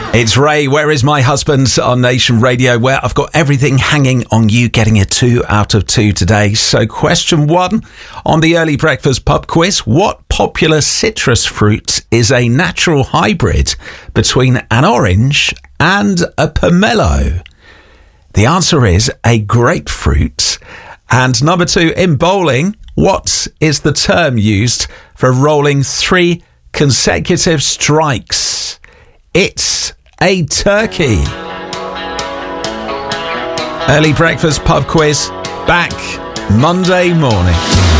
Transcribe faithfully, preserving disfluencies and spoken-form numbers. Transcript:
It's Ray, Where Is My Husband on Nation Radio, where I've got everything hanging on you getting a two out of two today. So question one on the early breakfast pub quiz: what popular citrus fruit is a natural hybrid between an orange and a pomelo? The answer is a grapefruit. And number two, in bowling, what is the term used for rolling three consecutive strikes? It's a turkey. Early breakfast pub quiz back Monday morning.